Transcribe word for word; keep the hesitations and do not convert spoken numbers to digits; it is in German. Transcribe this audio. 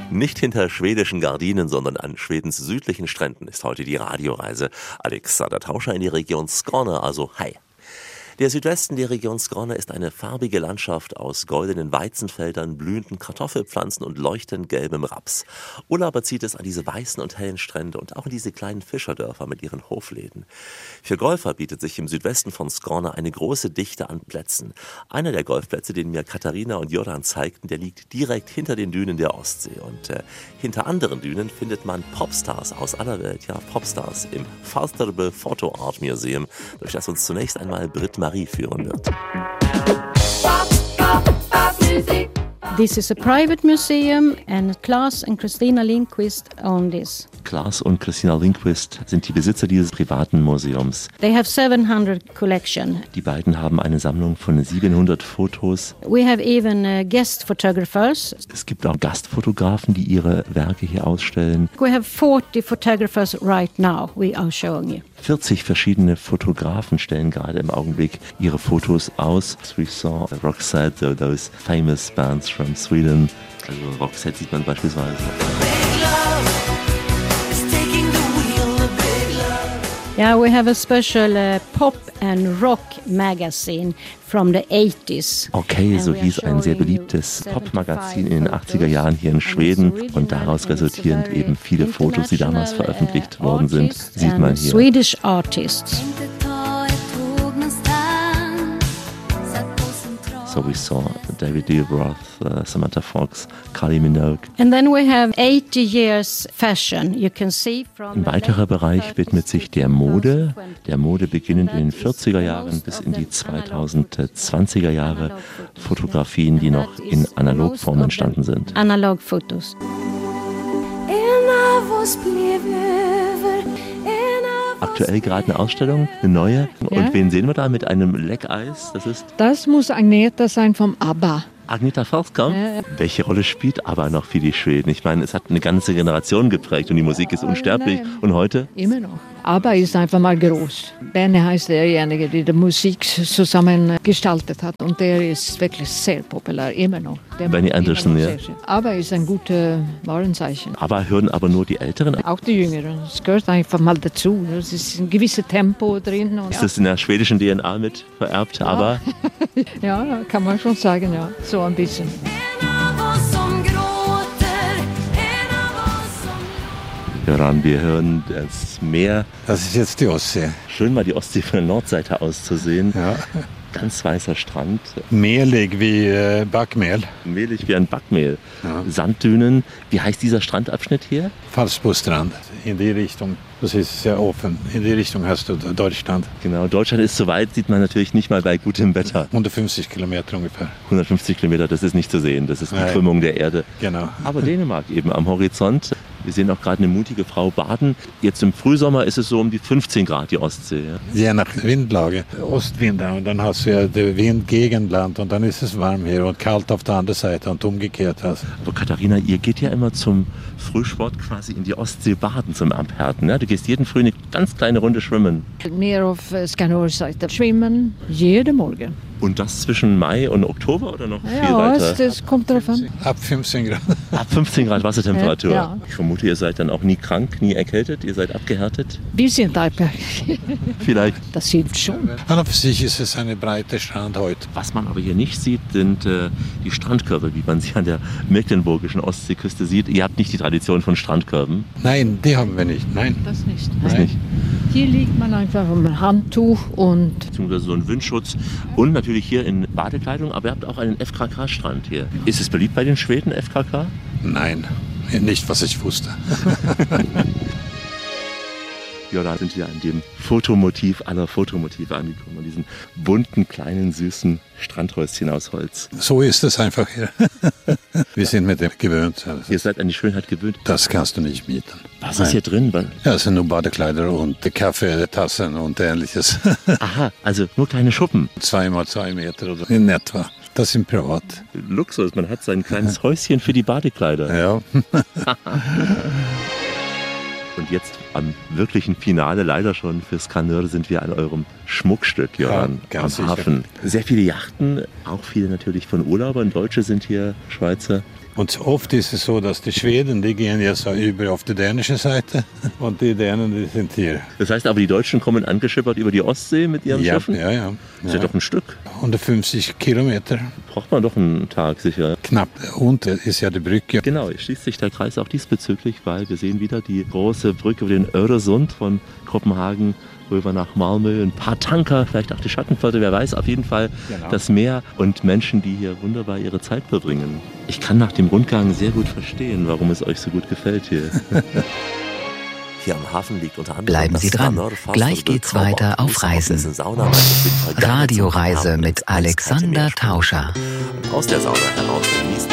Nicht hinter schwedischen Gardinen, sondern an Schwedens südlichen Stränden ist heute die Radioreise. Alexander Tauscher in die Region Skåne, also hi. Der Südwesten der Region Skåne ist eine farbige Landschaft aus goldenen Weizenfeldern, blühenden Kartoffelpflanzen und leuchtend gelbem Raps. Urlauber zieht es an diese weißen und hellen Strände und auch in diese kleinen Fischerdörfer mit ihren Hofläden. Für Golfer bietet sich im Südwesten von Skåne eine große Dichte an Plätzen. Einer der Golfplätze, den mir Katharina und Joran zeigten, der liegt direkt hinter den Dünen der Ostsee. Und äh, hinter anderen Dünen findet man Popstars aus aller Welt, ja Popstars im Falsterbo Photo Art Museum, durch das uns zunächst einmal Britt Marie führen wird. This is a private museum and Claes and Christina Lindquist own this. Claes und Christina Lindquist sind die Besitzer dieses privaten Museums. They have seven hundred collection. Die beiden haben eine Sammlung von siebenhundert Fotos. We have even uh, guest photographers. Es gibt auch Gastfotografen, die ihre Werke hier ausstellen. We have forty photographers right now we are showing you. vierzig verschiedene Fotografen stellen gerade im Augenblick ihre Fotos aus. We saw Roxette, those famous bands from Sweden. Also Roxette sieht man beispielsweise. Yeah, we have a special uh, pop and rock magazine from the eighties. Okay, so hieß ein sehr beliebtes Popmagazin in den achtziger Jahren hier in Schweden und daraus resultierend eben viele Fotos, die damals veröffentlicht worden sind, sieht man hier. Swedish artists. So we saw David Lee Roth, uh, Samantha Fox, Kylie Minogue. And then we have eighty years fashion. You can see from Ein weiterer Bereich widmet sich der Mode, der Mode beginnend in den vierziger Jahren bis in die zweitausendzwanziger Jahre, Fotografien, die noch in Analogform entstanden sind. Analog Fotos. Aktuell gerade eine Ausstellung, eine neue. Und Ja. wen sehen wir da mit einem Leckeis? Das ist Das muss Agneta sein vom ABBA. Agneta Fältskog. Ja. Welche Rolle spielt ABBA noch für die Schweden? Ich meine, es hat eine ganze Generation geprägt und die Musik ist unsterblich. nein. Und heute? Immer noch. ABBA ist einfach mal groß. Benny heißt derjenige, der die Musik zusammen gestaltet hat. Und der ist wirklich sehr populär, immer noch. Der Benny macht Andersson, immer noch ja. sehr schön. ABBA ist ein gutes Warenzeichen. ABBA hören aber nur die Älteren. Auch die Jüngeren. Es gehört einfach mal dazu. Es ist ein gewisses Tempo drin. Und Ist das in der schwedischen D N A mit vererbt? ABBA? ja, kann man schon sagen, ja. So ein bisschen. Joran, wir hören das Meer. Das ist jetzt die Ostsee. Schön mal die Ostsee von der Nordseite aus zu sehen. Ja. Ganz weißer Strand, Mehlig wie äh, Backmehl. mehlig wie ein Backmehl. Ja. Sanddünen. Wie heißt dieser Strandabschnitt hier? Falsbostrand. In die Richtung, das ist sehr offen. In die Richtung hast du Deutschland. Genau, Deutschland ist so weit, sieht man natürlich nicht mal bei gutem Wetter. hundertfünfzig Kilometer ungefähr. hundertfünfzig Kilometer, das ist nicht zu sehen, das ist die Nein. Krümmung der Erde. Genau. Aber Dänemark eben am Horizont. Wir sehen auch gerade eine mutige Frau baden. Jetzt im Frühsommer ist es so um die fünfzehn Grad, die Ostsee. Ja? Je nach Windlage. Ostwind und dann hast du ja den Wind gegen Land und dann ist es warm hier und kalt auf der anderen Seite und umgekehrt hast. Aber Katharina, ihr geht ja immer zum Frühsport quasi in die Ostsee baden, zum Abhärten. Ja? Du gehst jeden Früh eine ganz kleine Runde schwimmen. Mehr auf äh, Skanörseite. Schwimmen jeden Morgen. Und das zwischen Mai und Oktober oder noch viel Ja, weiter? es, das kommt drauf an. Ab fünfzehn Grad. Ab fünfzehn Grad Wassertemperatur. Ja. Ich vermute, ihr seid dann auch nie krank, nie erkältet, ihr seid abgehärtet. Wir sind einfach. Vielleicht. Das hilft schon. An und für sich ist es eine breite Strand heute. Was man aber hier nicht sieht, sind äh, die Strandkörbe, wie man sie an der mecklenburgischen Ostseeküste sieht. Ihr habt nicht die Tradition von Strandkörben. Nein, die haben wir nicht. Nein. Das nicht. Das Nein. nicht. Hier liegt man einfach um ein Handtuch und Beziehungsweise so ein Windschutz und natürlich hier in Badekleidung, aber ihr habt auch einen F K K-Strand hier. Ist es beliebt bei den Schweden, F K K? Nein, nicht was ich wusste. Ja, da sind wir an dem Fotomotiv aller Fotomotive angekommen, an diesen bunten, kleinen, süßen Strandhäuschen aus Holz. So ist es einfach hier. Wir sind mit dem gewöhnt. Ihr seid an die Schönheit gewöhnt. Das kannst du nicht mieten. Was ist hier drin? Ja, es sind nur Badekleider und Kaffeetassen und ähnliches. Aha, also nur kleine Schuppen. Zweimal zwei Meter oder in etwa. Das sind privat. Luxus, man hat sein kleines Häuschen für die Badekleider. Ja. Und jetzt am wirklichen Finale, leider schon für Skanör, sind wir an eurem Schmuckstück, Joran, Ja, am ganz sicher. Hafen. Sehr viele Yachten, auch viele natürlich von Urlaubern. Deutsche sind hier, Schweizer. Und oft ist es so, dass die Schweden, die gehen jetzt über auf die dänische Seite und die Dänen, die sind hier. Das heißt aber, die Deutschen kommen angeschippert über die Ostsee mit ihren ja, Schiffen? Ja, ja. Das ist ja doch ein Stück. hundertfünfzig Kilometer. Braucht man doch einen Tag sicher. Knapp. Unten ist ja die Brücke. Genau, es schließt sich der Kreis auch diesbezüglich, weil wir sehen wieder die große Brücke über den Öresund von Kopenhagen rüber nach Malmö, ein paar Tanker, vielleicht auch die Schattenflotte, wer weiß, auf jeden Fall genau. Das Meer und Menschen, die hier wunderbar ihre Zeit verbringen. Ich kann nach dem Rundgang sehr gut verstehen, warum es euch so gut gefällt hier. Hier am Hafen liegt unter anderem Bleiben Sie dran, gleich geht's weiter auf Reisen. Radioreise mit Alexander Tauscher. Aus der Sauna heraus